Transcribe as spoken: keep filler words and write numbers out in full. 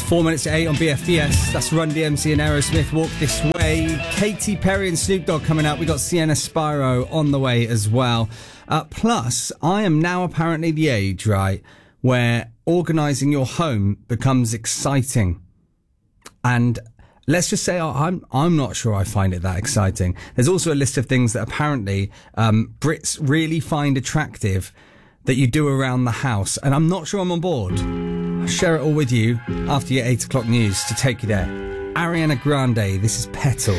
four minutes to eight on B F D S. That's Run D M C and Aerosmith, Walk This Way. Katy Perry and Snoop Dogg coming up. We got Sienna Spyro on the way as well. Uh, plus, I am now apparently the age, right, where organising your home becomes exciting. And let's just say I'm I'm not sure I find it that exciting. There's also a list of things that apparently um, Brits really find attractive that you do around the house, and I'm not sure I'm on board. I'll share it all with you after your eight o'clock news to take you there. Ariana Grande, this is Petal.